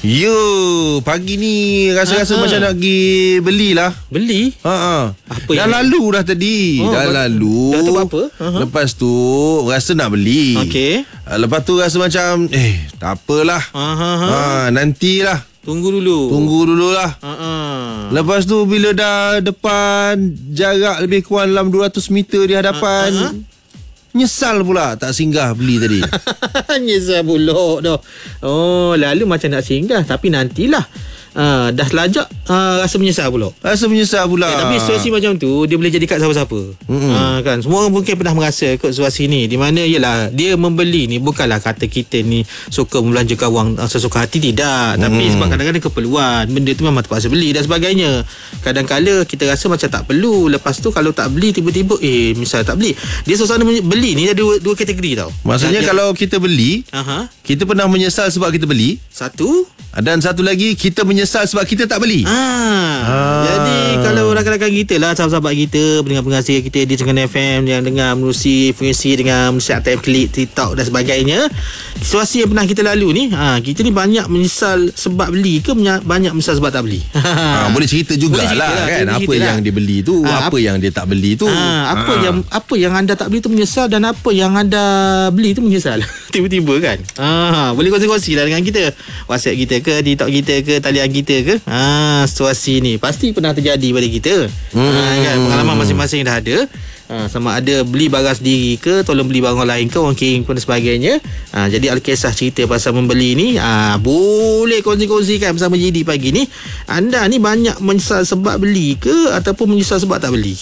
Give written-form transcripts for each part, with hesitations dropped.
Yo, pagi ni rasa-rasa macam nak pergi belilah. Beli? Apa dah lalu dah tadi. Dah lalu. Dah tu apa? Lepas tu rasa nak beli. Okey. Lepas tu rasa macam tak apalah. Nantilah. Tunggu dululah. Lepas tu bila dah depan jarak lebih kurang dalam 200 meter di hadapan, nyesal pula tak singgah beli tadi. Nyesal pula dah. Lalu macam nak singgah tapi nantilah. Dah lajak rasa menyesal pula. Tapi situasi macam tu dia boleh jadi kat siapa-siapa. Kan semua orang mungkin pernah merasa kot situasi ni, di mana ialah dia membeli ni bukanlah kata kita ni suka membelanjakan wang sesuka hati, tidak. Tapi sebab kadang-kadang keperluan, benda tu memang terpaksa beli dan sebagainya. Kadang-kala kita rasa macam tak perlu, lepas tu kalau tak beli tiba-tiba misal tak beli. Dia suasana beli ni ada dua kategori tau. Maksudnya kalau kita beli, kita pernah menyesal sebab kita beli. Satu. Dan satu lagi, kita menyesal sebab kita tak beli. Jadi kalau rakan-rakan kita lah, sahabat-sahabat kita, pendengar-pengasih kita di Trengganu FM yang dengar menerusi fungsi dengan Short Time Klik, TikTok dan sebagainya, situasi yang pernah kita lalu ni, kita ni banyak menyesal sebab beli ke banyak menyesal sebab tak beli? Boleh cerita jugalah kan, apa yang dia beli tu, apa yang dia tak beli tu, apa yang anda tak beli tu menyesal, dan apa yang anda beli tu menyesal. Tiba-tiba kan. Boleh kongsi-kongsi lah dengan kita, WhatsApp kita ke, TikTok kita ke, talian kita ke. Situasi ni pasti pernah terjadi pada kita. Kan, pengalaman masing-masing dah ada. Sama ada beli barang sendiri ke, tolong beli barang lain ke, orang kirim pun dan sebagainya. Jadi Alkisah cerita pasal membeli ni, boleh kongsi-kongsikan bersama JD pagi ni. Anda ni banyak menyesal sebab beli ke ataupun menyesal sebab tak beli?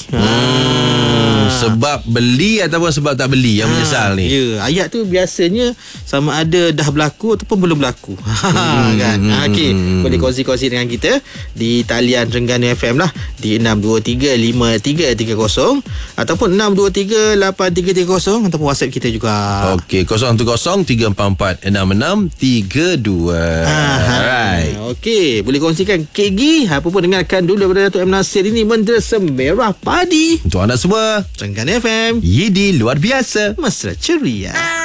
Sebab beli ataupun sebab tak beli yang menyesal ni. Ya, ayat tu biasanya sama ada dah berlaku ataupun belum berlaku. Kan. Okey, boleh kongsi-kongsi dengan kita di talian Trengganu FM lah, di 623-5330 ataupun 623-8330 ataupun WhatsApp kita juga. Okey, 0173446632. Alright. Okey, boleh kongsikan KG apa pun, dengarkan dulu daripada Datuk M. Nasir ini, Mentera Semerah Padi. Untuk anda semua, Trengganu FM, Yidi luar biasa, mesra ceria.